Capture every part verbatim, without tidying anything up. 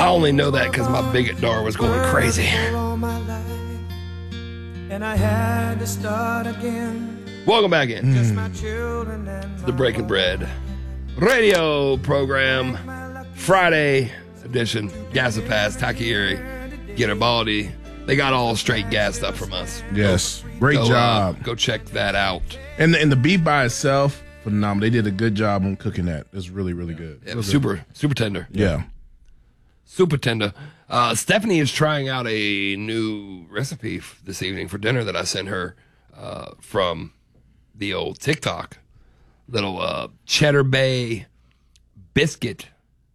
only know that because my bigot door was going crazy. And I had to start again. Welcome back in. Mm. The Breaking Bread radio program, Friday edition. Gas-A-Pass, Takayuri, Garibaldi. They got all straight gas stuff from us. Yes. Great go, job. Uh, go check that out. And the, and the beef by itself, phenomenal. They did a good job on cooking that. It was really, really good. Yeah, it was super, super tender. Yeah. Super tender. Uh, Stephanie is trying out a new recipe f- this evening for dinner that I sent her uh, from the old TikTok. Little uh, Cheddar Bay biscuit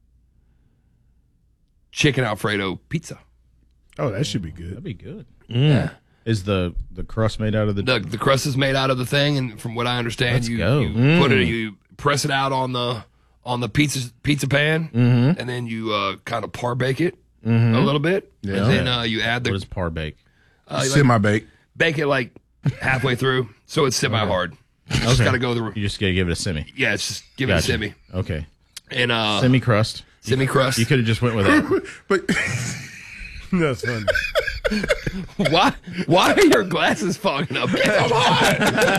chicken Alfredo pizza. Oh, that should be good. That'd be good. Yeah. Is the, the crust made out of the... The, the crust is made out of the thing, and from what I understand, Let's you, go. you Mm. put it, you press it out on the on the pizza pizza pan, Mhm. and then you uh, kind of par bake it Mhm. a little bit, Yeah. and then uh, you add the What is par bake? uh, like- Semi-bake. bake it like halfway through, so it's semi hard. You just Okay. got to go the You just gotta give it a semi. yeah, it's just give Gotcha. it a semi Okay. and uh, Semi crust. semi crust. You could have just went with that. But That's funny. Why? Why are your glasses fogging up? Come on!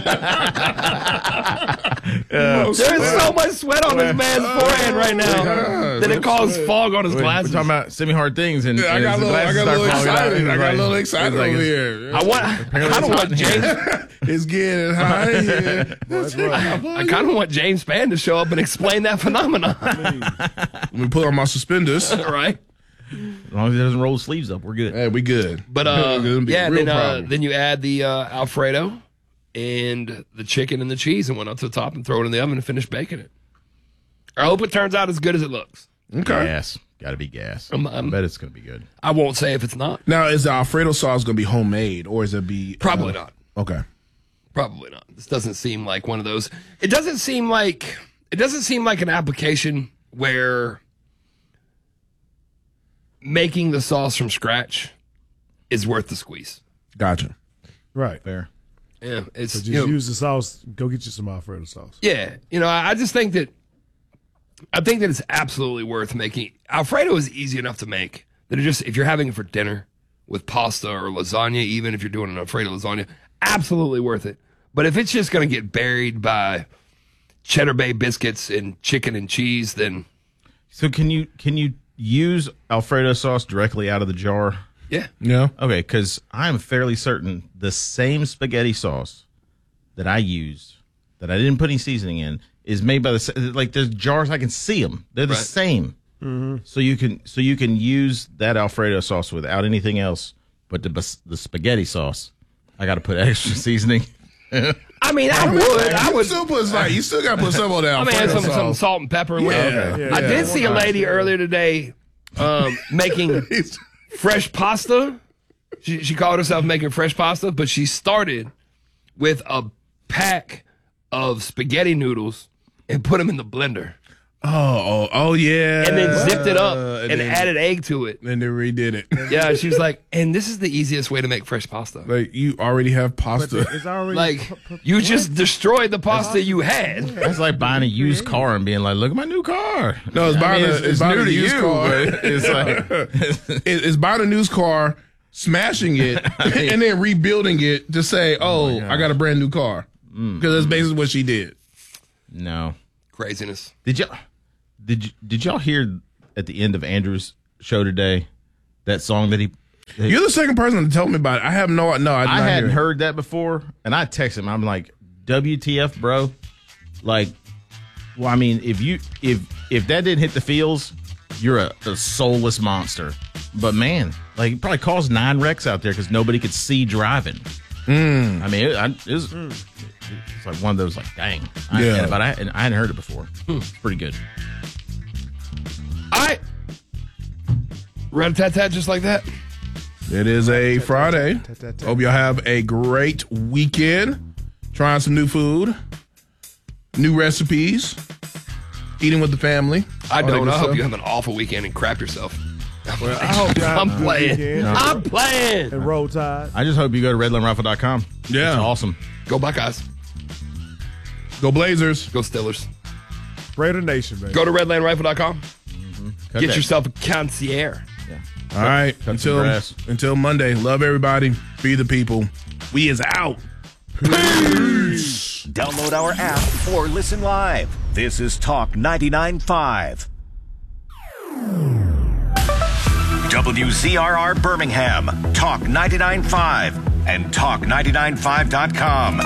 There's so much sweat on this man's forehead right now that it causes fog on his We're glasses. talking about semi-hard things, and, Yeah, I and got a the little, I glasses got a start little fogging out. excited. It's I got like- a little it's excited like over it's- here. I want. I Apparently kind of it's want hot in James. It's getting hot in here. That's right. I kind of want James Spann to show up and explain that phenomenon. Let me put on my suspenders. Right? As long as it doesn't roll the sleeves up, we're good. Hey, we good. But uh, It's gonna be a yeah, real then uh, problem. then you add the uh, Alfredo and the chicken and the cheese, and went up to the top and throw it in the oven and finish baking it. I hope it turns out as good as it looks. Okay. Gas. Got to be gas. I'm- I I'm- bet it's going to be good. I won't say if it's not. Now, is the Alfredo sauce going to be homemade, or is it be Probably uh, not. Okay. Probably not. This doesn't seem like one of those. It doesn't seem like it doesn't seem like an application where making the sauce from scratch is worth the squeeze. Gotcha. Right. Fair. Yeah, it's So just you know, use the sauce. Go get you some Alfredo sauce. yeah. You know, I, I just think that I think that it's absolutely worth making. Alfredo is easy enough to make that it just if you're having it for dinner with pasta or lasagna, even if you're doing an Alfredo lasagna, absolutely worth it. But if it's just going to get buried by Cheddar Bay biscuits and chicken and cheese, then So can you can you use Alfredo sauce directly out of the jar? yeah, Yeah. Okay, because I'm fairly certain the same spaghetti sauce that I used, that I didn't put any seasoning in, is made by the sa- like. There's jars I can see them; they're the Right. same. So you can so you can use that Alfredo sauce without anything else, but the bas- the spaghetti sauce, I got to put extra seasoning. I mean, I would, I You would. still put like you still got to put some on that I mean, Alfredo some, some sauce. salt and pepper. And Yeah, whatever. yeah, I yeah. did see a lady earlier today um, making fresh pasta. She, she called herself making fresh pasta, but she started with a pack of spaghetti noodles and put them in the blender, Oh, oh, oh, yeah. and then zipped it up Uh, and then- added egg to it. And they redid it. Yeah, she was like, and this is the easiest way to make fresh pasta. Like you already have pasta. It's already Like, you just destroyed the pasta you had. That's like buying a used car and being like, "Look at my new car." No, it's I buying mean, a- it's, it's it's buying new a to used you, car. but it's like It- it's buying a news car, smashing it, and then rebuilding it to say, "Oh, I got a brand new car," because that's basically what she did. no. Craziness. Did y'all did y- did y'all hear at the end of Andrew's show today that song that he? that- You're the second person to tell me about it. I have no, no, I, did I not hear hadn't it. heard that before, and I texted him. I'm like, "W T F, bro?" Like, well, I mean, if you if if that didn't hit the feels, you're a, a soulless monster. But man, like, it probably caused nine wrecks out there because nobody could see driving. Mm. I mean, it, I, it was it's like one of those like, dang. I, Yeah. but I and I hadn't heard it before. It's pretty good. All right. Rat-a-tat-tat just like that. It is a Friday. tat, tat. Hope y'all have a great weekend. Trying some new food, new recipes, eating with the family. I all that don't. good I hope stuff. you have an awful weekend and crap yourself. Well, I hope y'all have I'm a good playing. weekend. I'm playing. And roll tide. I just hope you go to redline rifle dot com. Yeah. It's awesome. Go Buckeyes. Go Blazers. Go Steelers. Raider Nation, baby. Go to redland rifle dot com. Get that. yourself a concierge. All right. some Until grass. until Monday. Love everybody. Be the people. We is out. Peace. Download our app or listen live. This is Talk ninety-nine point five. W Z R R Birmingham, Talk ninety-nine point five, and talk ninety-nine five dot com.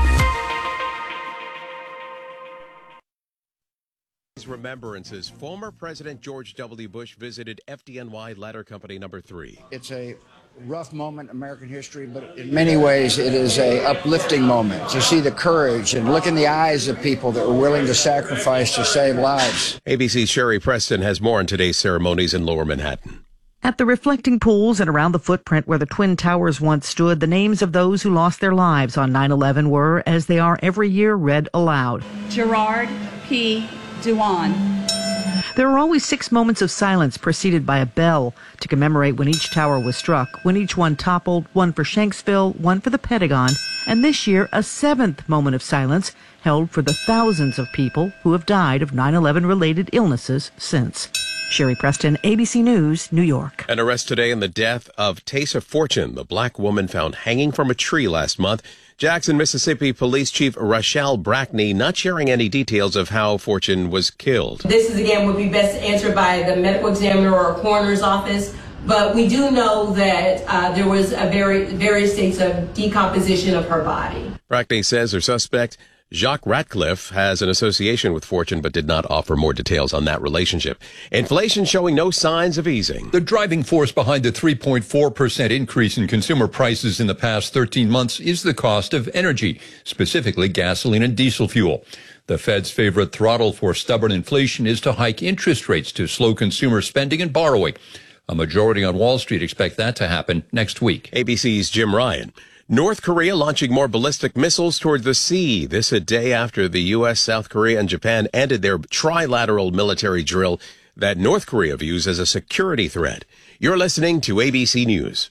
Remembrances, former President George W. Bush visited F D N Y Ladder Company number three. It's a rough moment in American history, but in many ways it is a uplifting moment to see the courage and look in the eyes of people that were willing to sacrifice to save lives. A B C's Sherry Preston has more on today's ceremonies in Lower Manhattan. At the reflecting pools and around the footprint where the Twin Towers once stood, the names of those who lost their lives on nine eleven were, as they are every year, read aloud. Gerard P. Duan. There are always six moments of silence preceded by a bell to commemorate when each tower was struck, when each one toppled, one for Shanksville, one for the Pentagon, and this year a seventh moment of silence held for the thousands of people who have died of nine eleven related illnesses since. Sherry Preston, A B C News, New York. An arrest today in the death of Taysa Fortune, the black woman found hanging from a tree last month. Jackson, Mississippi Police Chief Rachelle Brackney not sharing any details of how Fortune was killed. This is again would be best answered by the medical examiner or coroner's office, but we do know that uh, there was a very various states of decomposition of her body. Brackney says her suspect, Jacques Ratcliffe, has an association with Fortune but did not offer more details on that relationship. Inflation showing no signs of easing. The driving force behind the three point four percent increase in consumer prices in the past thirteen months is the cost of energy, specifically gasoline and diesel fuel. The Fed's favorite throttle for stubborn inflation is to hike interest rates to slow consumer spending and borrowing. A majority on Wall Street expect that to happen next week. A B C's Jim Ryan. North Korea launching more ballistic missiles toward the sea. This a day after the U S, South Korea, and Japan ended their trilateral military drill that North Korea views as a security threat. You're listening to A B C News.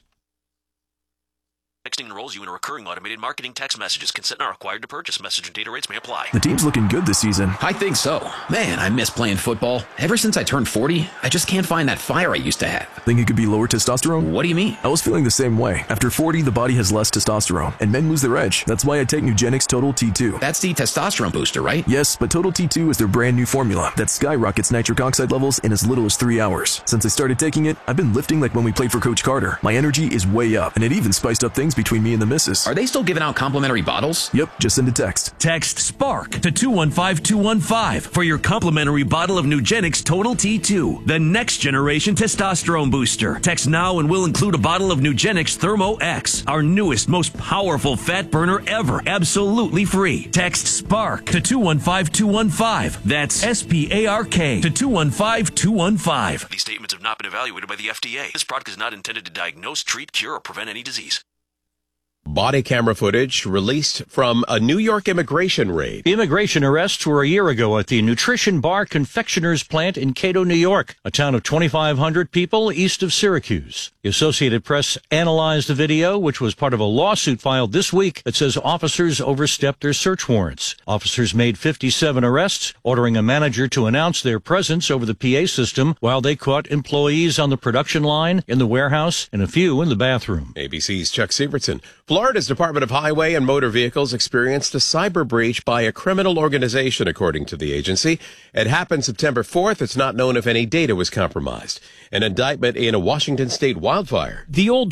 Texting enrolls you in a recurring automated marketing text messages. Consent not required to purchase. Message and data rates may apply. The team's looking good this season. I think so. Man, I miss playing football. Ever since I turned forty, I just can't find that fire I used to have. Think it could be lower testosterone? What do you mean? I was feeling the same way. After forty, the body has less testosterone, and men lose their edge. That's why I take Nugenix Total T two. That's the testosterone booster, right? Yes, but Total T two is their brand new formula that skyrockets nitric oxide levels in as little as three hours. Since I started taking it, I've been lifting like when we played for Coach Carter. My energy is way up, and it even spiced up things between me and the missus. Are they still giving out complimentary bottles? Yep, just send a text. Text SPARK to two one five two one five for your complimentary bottle of Nugenix Total T two, the next generation testosterone booster. Text now and we'll include a bottle of Nugenix Thermo X, our newest, most powerful fat burner ever, absolutely free. Text SPARK to two one five two one five. That's S P A R K to two one five two one five. These statements have not been evaluated by the F D A. This product is not intended to diagnose, treat, cure, or prevent any disease. Body camera footage released from a New York immigration raid. Immigration arrests were a year ago at the Nutrition Bar Confectioners plant in Cato, New York, a town of twenty-five hundred people east of Syracuse. The Associated Press analyzed the video, which was part of a lawsuit filed this week that says officers overstepped their search warrants. Officers made fifty-seven arrests, ordering a manager to announce their presence over the P A system while they caught employees on the production line, in the warehouse, and a few in the bathroom. A B C's Chuck Sievertson. Florida's Department of Highway and Motor Vehicles experienced a cyber breach by a criminal organization, according to the agency. It happened September fourth. It's not known if any data was compromised. An indictment in a Washington state wildfire. The old